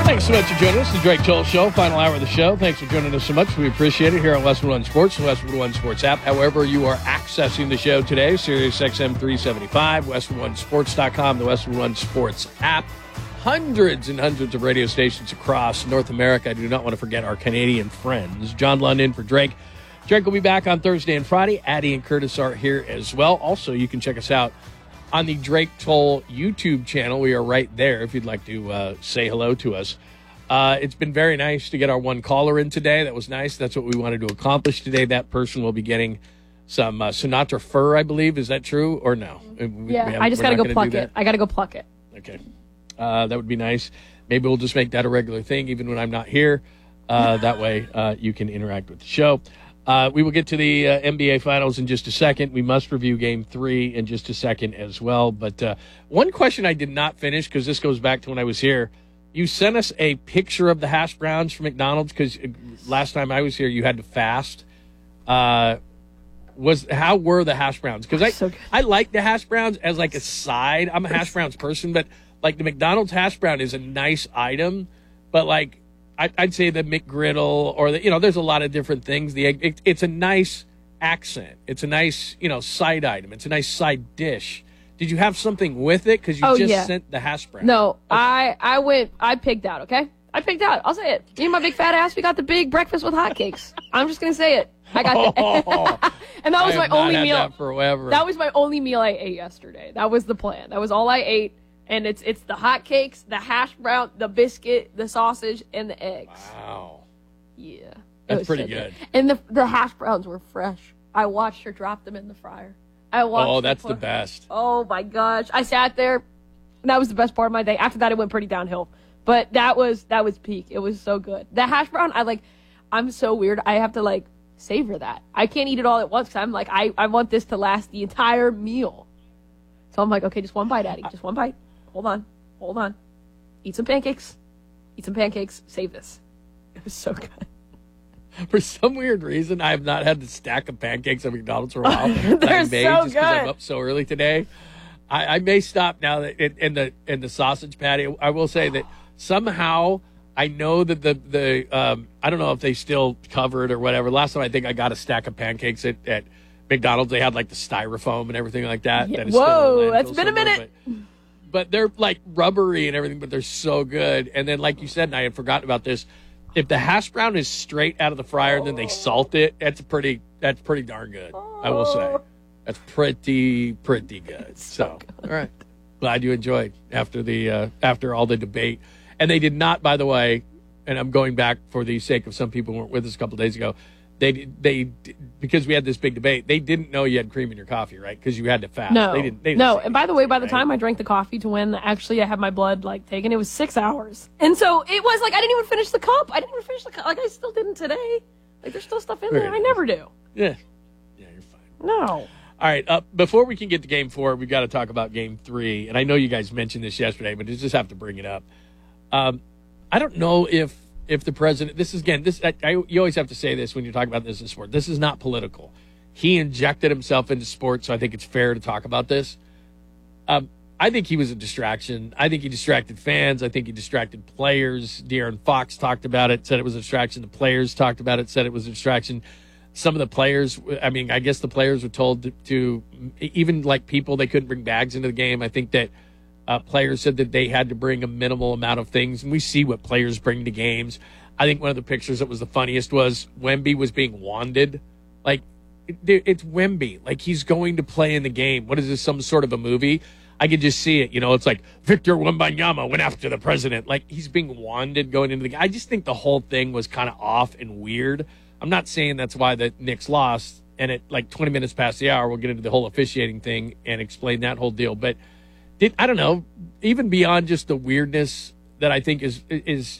Thanks so much for joining us. The Drake Toll Show, final hour of the show. Thanks for joining us so much. We appreciate it here on Westwood One Sports, the Westwood One Sports app. However you are accessing the show today, Sirius XM 375, WestwoodOneSports.com, the Westwood One Sports app. Hundreds and hundreds of radio stations across North America. I do not want to forget our Canadian friends. John London for Drake. Drake will be back on Thursday and Friday. Addie and Curtis are here as well. Also, you can check us out on the Drake Toll YouTube channel. We are right there if you'd like to say hello to us. It's been very nice to get our one caller in today. That was nice. That's what we wanted to accomplish today. That person will be getting some Sinatra fur, I believe. Is that true or no? I just got to go pluck it. I got to go pluck it. Okay. That would be nice. Maybe we'll just make that a regular thing even when I'm not here. That way you can interact with the show. We will get to the NBA Finals in just a second. We must review Game 3 in just a second as well. But one question I did not finish, because this goes back to when I was here. You sent us a picture of the hash browns from McDonald's, because last time I was here you had to fast. How were the hash browns? Because I like the hash browns as like a side. I'm a hash browns person, but like the McDonald's hash brown is a nice item. But like I'd say the McGriddle or there's a lot of different things. The egg, it's a nice accent. It's a nice, side item. It's a nice side dish. Did you have something with it? Because you sent the hash brown. No, okay. I picked out, okay? I picked out. I'll say it. Me and my big fat ass, we got the big breakfast with hotcakes. I'm just going to say it. I got that. And that was my only meal. That forever. That was my only meal I ate yesterday. That was the plan. That was all I ate. And it's the hotcakes, the hash brown, the biscuit, the sausage, and the eggs. Wow. Yeah. That's pretty good. And the hash browns were fresh. I watched her drop them in the fryer. That's the best. Oh, my gosh. I sat there, and that was the best part of my day. After that, it went pretty downhill. But that was peak. It was so good. The hash brown, I'm so weird. I have to, savor that. I can't eat it all at once, because I'm like, I want this to last the entire meal. So I'm like, okay, just one bite, Addie. Just one bite. Hold on. Eat some pancakes. Save this. It was so good. For some weird reason, I have not had the stack of pancakes at McDonald's for a while. They're so just good. Because I'm up so early today. I may stop now that in the sausage patty. I will say that somehow I know that the I don't know if they still cover it or whatever. Last time I think I got a stack of pancakes at McDonald's. They had the styrofoam and everything like that. Yeah. That is Whoa, that's been a minute. But they're rubbery and everything, but they're so good. And then, like you said, and I had forgotten about this, if the hash brown is straight out of the fryer and then they salt it, that's pretty darn good. I will say. That's pretty good. So all right. Glad you enjoyed after all the debate. And they did not, by the way, and I'm going back for the sake of some people who weren't with us a couple of days ago, they because we had this big debate, they didn't know you had cream in your coffee, right? Because you had to fast. No, they didn't no. And by the way, by the time I drank the coffee to when actually I had my blood taken, it was 6 hours, and so it was I didn't even finish the cup. I I still didn't today. There's still stuff in there. I never do. Yeah, you're fine. No. All right. Before we can get to Game 4, we've got to talk about Game 3, and I know you guys mentioned this yesterday, but I just have to bring it up. I don't know if the president, you always have to say this when you're talking about this in sport. This is not political. He injected himself into sports, so I think it's fair to talk about this. I think he was a distraction. I think he distracted fans. I think he distracted players. De'Aaron Fox talked about it, said it was a distraction. The players talked about it, said it was a distraction. Some of the players, I guess the players were told to even people, they couldn't bring bags into the game. I think that players said that they had to bring a minimal amount of things, and we see what players bring to games. I think one of the pictures that was the funniest was Wemby was being wanded. It's Wemby. He's going to play in the game. What is this, some sort of a movie? I could just see it. It's like Victor Wembanyama went after the president. He's being wanded going into the game. I just think the whole thing was kind of off and weird. I'm not saying that's why the Knicks lost, and at 20 minutes past the hour, we'll get into the whole officiating thing and explain that whole deal. But I don't know, even beyond just the weirdness that I think is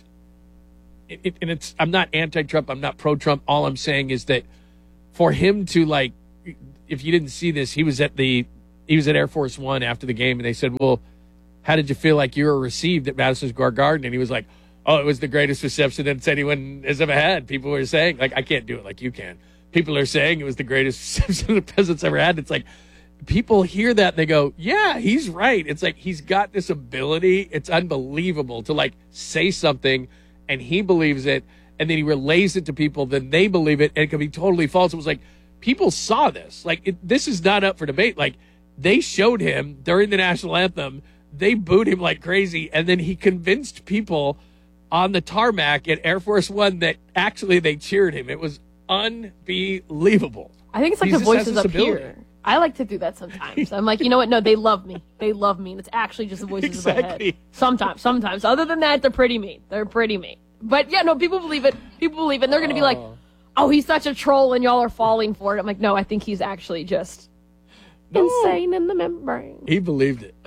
and it's, I'm not anti-Trump, I'm not pro-Trump. All I'm saying is that for him to if you didn't see this, he was at Air Force One after the game, and they said, well, how did you feel like you were received at Madison Square Garden? And he was like, oh, it was the greatest reception that anyone has ever had. People were saying, I can't do it like you can. People are saying it was the greatest reception the president's ever had. It's people hear that and they go, yeah, he's right. It's like he's got this ability. It's unbelievable to like say something and he believes it and then he relays it to people, then they believe it and it could be totally false. It was like people saw this. Like this is not up for debate. Like they showed him during the national anthem. They booed him like crazy and then he convinced people on the tarmac at Air Force One that actually they cheered him. It was unbelievable. I think it's like the voices up here. I like to do that sometimes. I'm like, you know what? No, they love me. They love me. And it's actually just the voices in my head. Sometimes. Other than that, they're pretty mean. But yeah, no, people believe it. People believe it. And they're going to be like, oh, he's such a troll and y'all are falling for it. I'm like, no, I think he's actually just insane in the membrane. He believed it.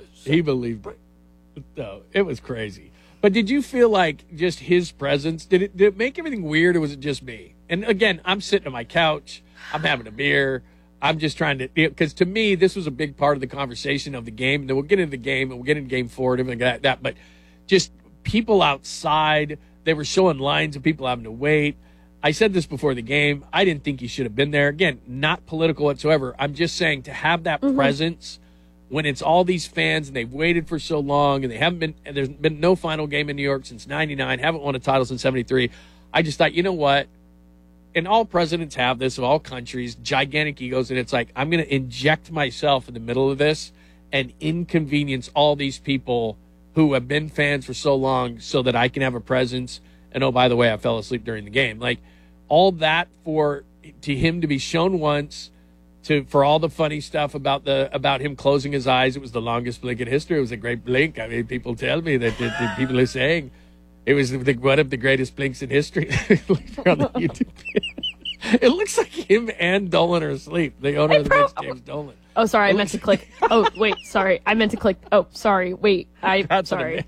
No, it was crazy. But did you feel like just his presence, did it make everything weird or was it just me? And again, I'm sitting on my couch. I'm having a beer. I'm just trying to, because to me, this was a big part of the conversation of the game. And then we'll get into the game and we'll get into game 4 and everything like that. But just people outside, they were showing lines of people having to wait. I said this before the game. I didn't think he should have been there. Again, not political whatsoever. I'm just saying to have that presence when it's all these fans and they've waited for so long and they haven't been, and there's been no final game in New York since 99, haven't won a title since 73. I just thought, you know what? And all presidents have this of all countries, gigantic egos. And it's like, I'm going to inject myself in the middle of this and inconvenience all these people who have been fans for so long so that I can have a presence. And oh, by the way, I fell asleep during the game. Like all that to him to be shown once, for all the funny stuff about him closing his eyes. It was the longest blink in history. It was a great blink. I mean, people tell me that the people are saying it was one of the greatest blinks in history. On the YouTube. It looks like him and Dolan are asleep. The owner of the Mets, James Dolan. Oh, sorry, I meant to click. Oh, wait, sorry, I meant to click. Oh, sorry, wait, sorry.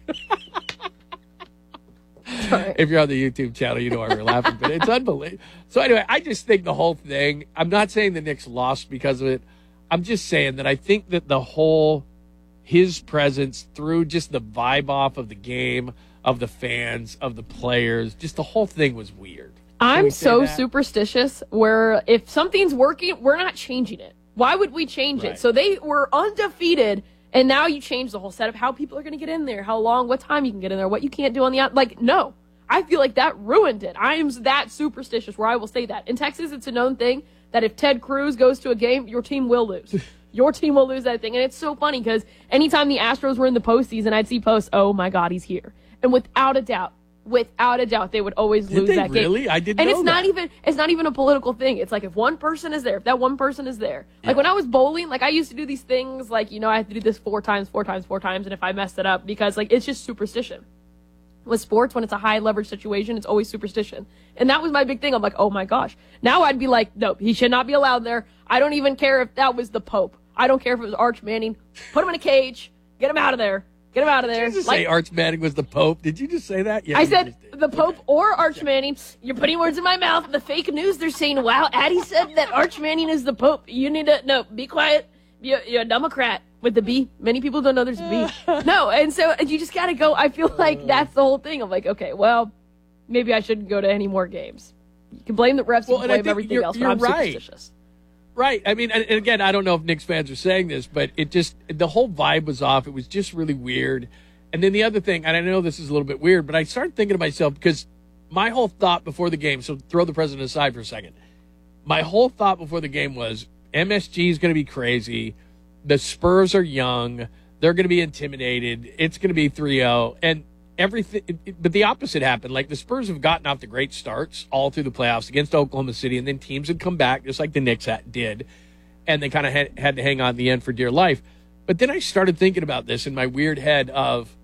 Sorry. If you're on the YouTube channel, you know why we're laughing, but it's unbelievable. So anyway, I just think the whole thing, I'm not saying the Knicks lost because of it. I'm just saying that I think that his presence threw just the vibe off of the game, of the fans, of the players, just the whole thing was weird. I'm so superstitious where if something's working, we're not changing it. Why would we change it? So they were undefeated, and now you change the whole setup, how people are going to get in there, how long, what time you can get in there, what you can't do on the out. Like, no. I feel like that ruined it. I am that superstitious where I will say that. In Texas, it's a known thing that if Ted Cruz goes to a game, your team will lose. Your team will lose that thing. And it's so funny because anytime the Astros were in the postseason, I'd see posts, oh, my God, he's here. And without a doubt, they would always lose that game. Really? I didn't know that. It's not even a political thing. It's like if one person is there, if that one person is there. Yeah. Like when I was bowling, like I used to do these things like, I have to do this 4 times, and if I messed it up, because like it's just superstition. With sports, when it's a high leverage situation, it's always superstition. And that was my big thing. I'm like, oh my gosh. Now I'd be like, nope, he should not be allowed there. I don't even care if that was the Pope. I don't care if it was Arch Manning. Put him in a cage. Get him out of there. Get him out of there. Did you just say Arch Manning was the Pope? Did you just say that? Yeah, I said the Pope or Arch Manning. You're putting words in my mouth. The fake news, they're saying, wow, Addie said that Arch Manning is the Pope. You need to, no, be quiet. You're a Democrat with the B. Many people don't know there's a B. No, and so you just got to go. I feel like that's the whole thing. I'm like, okay, well, maybe I shouldn't go to any more games. You can blame the refs, you can blame everything else, but I'm superstitious. Right. I mean, and again, I don't know if Knicks fans are saying this, but the whole vibe was off. It was just really weird. And then the other thing, and I know this is a little bit weird, but I started thinking to myself, because my whole thought before the game, so throw the president aside for a second. My whole thought before the game was MSG is going to be crazy. The Spurs are young. They're going to be intimidated. It's going to be 3-0. And everything, but the opposite happened. Like the Spurs have gotten off the great starts all through the playoffs against Oklahoma City, and then teams had come back just like the Knicks did, and they kind of had to hang on the end for dear life. But then I started thinking about this in my weird head of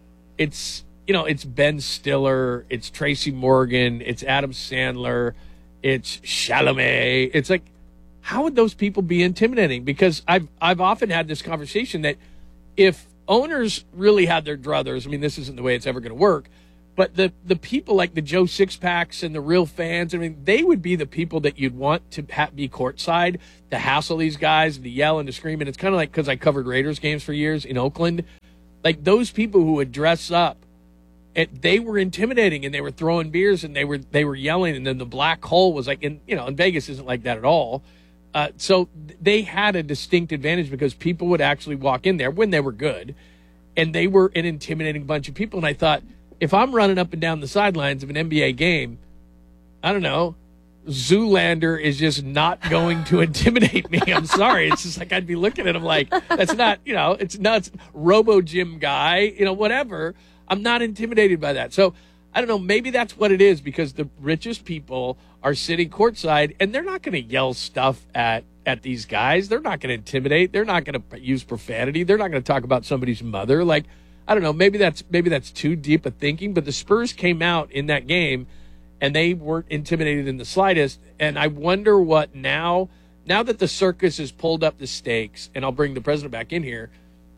it's Ben Stiller, it's Tracy Morgan, it's Adam Sandler, it's Chalamet. It's like, how would those people be intimidating? Because I've often had this conversation that if owners really had their druthers, I mean, this isn't the way it's ever going to work, but the people like the Joe Sixpacks and the real fans, I mean, they would be the people that you'd want to be courtside, to hassle these guys, to yell and to scream. And it's kind of like, because I covered Raiders games for years in Oakland, like those people who would dress up, they were intimidating, and they were throwing beers, and they were yelling, and then the black hole was like, in Vegas isn't like that at all. So they had a distinct advantage because people would actually walk in there when they were good, and they were an intimidating bunch of people. And I thought, if I'm running up and down the sidelines of an NBA game, I don't know, Zoolander is just not going to intimidate me. I'm sorry. It's just like I'd be looking at him like, that's not, it's nuts. Robo Gym guy, whatever. I'm not intimidated by that. So I don't know. Maybe that's what it is, because the richest people are sitting courtside and they're not going to yell stuff at these guys. They're not going to intimidate. They're not going to use profanity. They're not going to talk about somebody's mother. Like, I don't know. Maybe that's too deep a thinking, but the Spurs came out in that game and they weren't intimidated in the slightest. And I wonder what now that the circus has pulled up the stakes, and I'll bring the president back in here,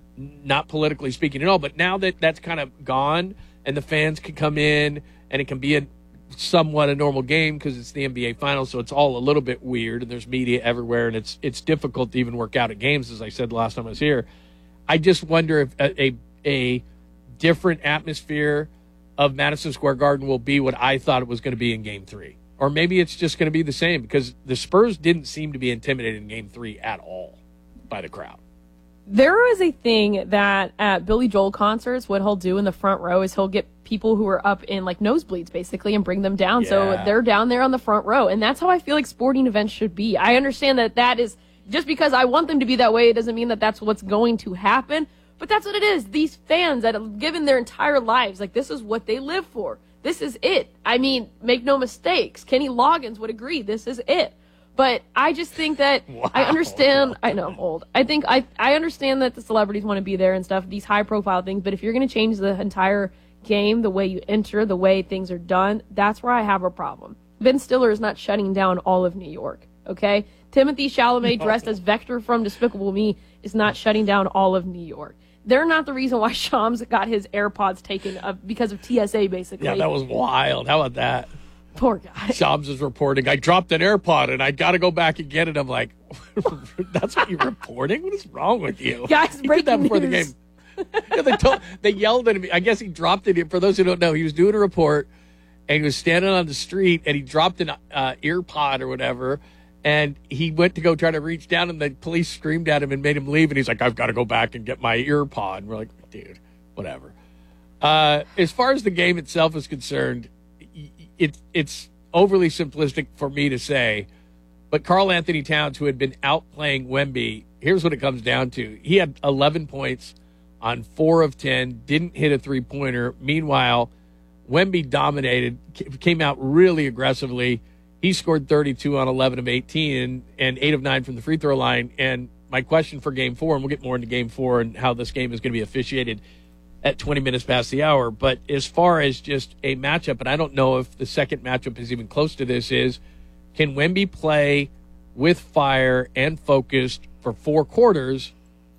not politically speaking at all, but now that that's kind of gone and the fans can come in and it can be somewhat a normal game because it's the NBA Finals, so it's all a little bit weird and there's media everywhere and it's difficult to even work out at games, as I said the last time I was here. I just wonder if a different atmosphere of Madison Square Garden will be what I thought it was going to be in Game 3. Or maybe it's just going to be the same, because the Spurs didn't seem to be intimidated in Game 3 at all by the crowd. There is a thing that at Billy Joel concerts, what he'll do in the front row is he'll get people who are up in like nosebleeds basically and bring them down. Yeah. So they're down there on the front row. And that's how I feel like sporting events should be. I understand that is just because I want them to be that way, it doesn't mean that that's what's going to happen. But that's what it is. These fans that have given their entire lives, like, this is what they live for. This is it. I mean, make no mistakes. Kenny Loggins would agree. This is it. But I just think that Wow. I understand. I know I'm old. I think I understand that the celebrities want to be there and stuff, these high profile things. But if you're going to change the entire game, the way you enter, the way things are done, that's where I have a problem. Ben Stiller is not shutting down all of New York. Okay. Timothy Chalamet, dressed as Vector from Despicable Me, is not shutting down all of New York. They're not the reason why Shams got his AirPods taken because of TSA, basically. Yeah, that was wild. How about that? Poor guy. Shams is reporting, I dropped an AirPod and I got to go back and get it. I'm like, that's what you're reporting? What is wrong with you? Guys, He did that breaking before news. the game. Yeah, they yelled at him. I guess he dropped it. For those who don't know, he was doing a report and he was standing on the street and he dropped an earpod or whatever. And he went to go try to reach down, and the police screamed at him and made him leave. And he's like, I've got to go back and get my ear pod. And we're like, dude, whatever. As far as the game itself is concerned, it's overly simplistic for me to say. But Karl Anthony Towns, who had been outplaying Wemby, here's what it comes down to. He had 11 points on 4 of 10, didn't hit a three-pointer. Meanwhile, Wemby dominated, came out really aggressively. He scored 32 on 11 of 18 and 8 of 9 from the free throw line. And my question for Game 4, and we'll get more into Game 4 and how this game is going to be officiated at 20 minutes past the hour. But as far as just a matchup, and I don't know if the second matchup is even close to this, is can Wemby play with fire and focused for 4 quarters?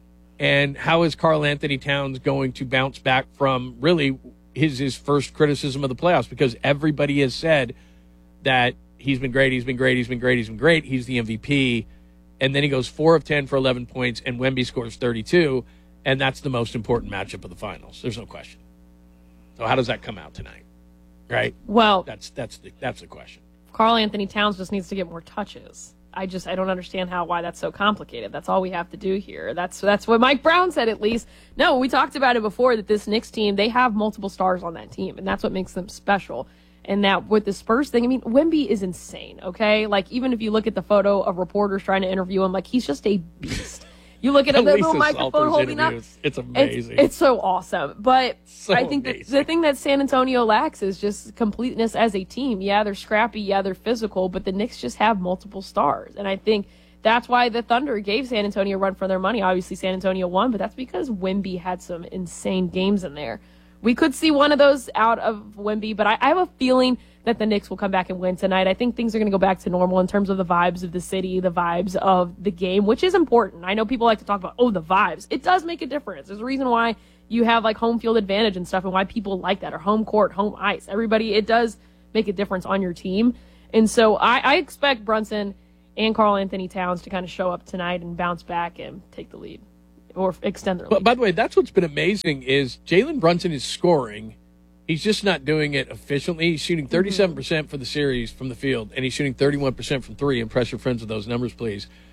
And how is Karl Anthony Towns going to bounce back from really his first criticism of the playoffs? Because everybody has said that he's been great, he's been great, he's been great, he's been great. He's the MVP. And then he goes 4 of 10 for 11 points, and Wemby scores 32. And that's the most important matchup of the finals. There's no question. So how does that come out tonight? Right? Well, That's the question. Karl Anthony Towns just needs to get more touches. I don't understand why that's so complicated. That's all we have to do here. That's what Mike Brown said, at least. No, we talked about it before, that this Knicks team, they have multiple stars on that team, and that's what makes them special. And that with the Spurs thing, I mean, Wemby is insane, okay? Like, even if you look at the photo of reporters trying to interview him, like, he's just a beast. You look at the little microphone holding up. It's amazing. It's so awesome. But So I think that amazing. the thing that San Antonio lacks is just completeness as a team. Yeah, they're scrappy. Yeah, they're physical. But the Knicks just have multiple stars. And I think that's why the Thunder gave San Antonio a run for their money. Obviously, San Antonio won, but that's because Wemby had some insane games in there. We could see one of those out of Wemby, but I have a feeling that the Knicks will come back and win tonight. I think things are going to go back to normal in terms of the vibes of the city, the vibes of the game, which is important. I know people like to talk about, the vibes. It does make a difference. There's a reason why you have like home field advantage and stuff, and why people like that, or home court, home ice. Everybody, it does make a difference on your team. And so I expect Brunson and Karl Anthony Towns to kind of show up tonight and bounce back and take the lead or extend their lead. But by the way, that's what's been amazing is Jalen Brunson is scoring. He's just not doing it efficiently. He's shooting 37% for the series from the field, and he's shooting 31% from 3. Impress your friends with those numbers, please.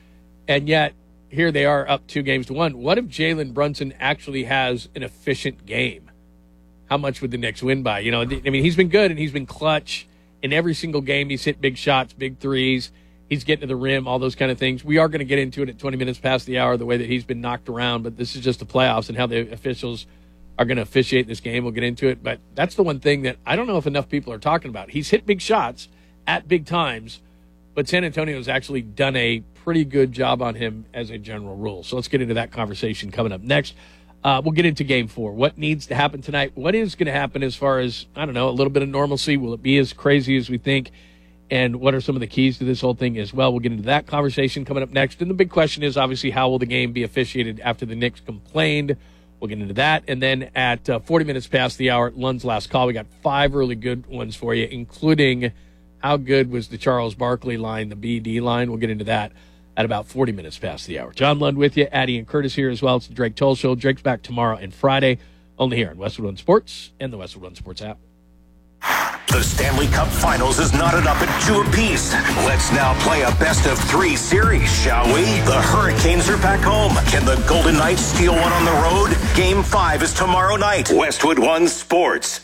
And yet, here they are up 2-1. What if Jalen Brunson actually has an efficient game? How much would the Knicks win by? I mean, he's been good and he's been clutch in every single game. He's hit big shots, big threes. He's getting to the rim, all those kind of things. We are going to get into it at 20 minutes past the hour, the way that he's been knocked around. But this is just the playoffs and how the officials are going to officiate this game. We'll get into it. But that's the one thing that I don't know if enough people are talking about. He's hit big shots at big times, but San Antonio's actually done a pretty good job on him as a general rule. So let's get into that conversation coming up next. We'll get into Game 4. What needs to happen tonight? What is going to happen as far as, I don't know, a little bit of normalcy? Will it be as crazy as we think? And what are some of the keys to this whole thing as well? We'll get into that conversation coming up next. And the big question is, obviously, how will the game be officiated after the Knicks complained? We'll get into that. And then at 40 minutes past the hour, Lund's Last Call, we got 5 really good ones for you, including how good was the Charles Barkley line, the BD line. We'll get into that at about 40 minutes past the hour. John Lund with you, Addie and Curtis here as well. It's the Drake Toll Show. Drake's back tomorrow and Friday, only here on Westwood One Sports and the Westwood One Sports app. The Stanley Cup Finals is knotted up at 2 apiece. Let's now play a best-of-3 series, shall we? The Hurricanes are back home. Can the Golden Knights steal one on the road? Game 5 is tomorrow night. Westwood One Sports.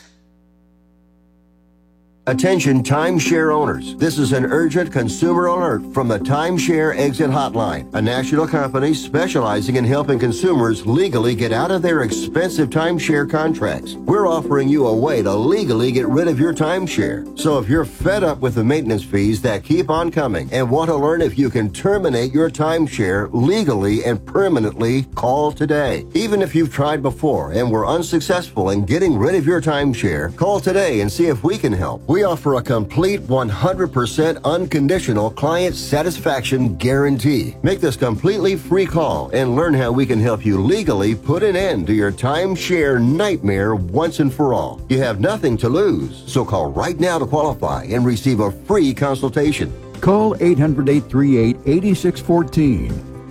Attention timeshare owners. This is an urgent consumer alert from the Timeshare Exit Hotline, a national company specializing in helping consumers legally get out of their expensive timeshare contracts. We're offering you a way to legally get rid of your timeshare. So if you're fed up with the maintenance fees that keep on coming and want to learn if you can terminate your timeshare legally and permanently, call today. Even if you've tried before and were unsuccessful in getting rid of your timeshare, call today and see if we can help. We offer a complete 100% unconditional client satisfaction guarantee. Make this completely free call and learn how we can help you legally put an end to your timeshare nightmare once and for all. You have nothing to lose, so call right now to qualify and receive a free consultation. Call 800-838-8614.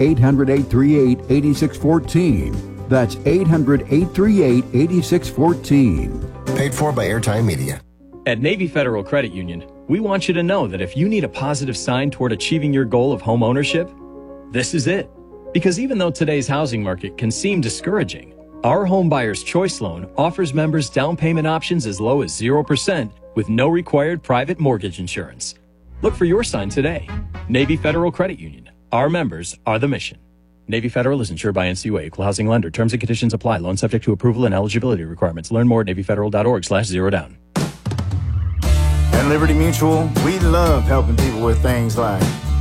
800-838-8614. That's 800-838-8614. Paid for by Airtime Media. At Navy Federal Credit Union, we want you to know that if you need a positive sign toward achieving your goal of home ownership, this is it. Because even though today's housing market can seem discouraging, our Home Buyer's Choice Loan offers members down payment options as low as 0% with no required private mortgage insurance. Look for your sign today. Navy Federal Credit Union. Our members are the mission. Navy Federal is insured by NCUA, equal housing lender. Terms and conditions apply. Loan subject to approval and eligibility requirements. Learn more at NavyFederal.org/0down. At Liberty Mutual, we love helping people with things like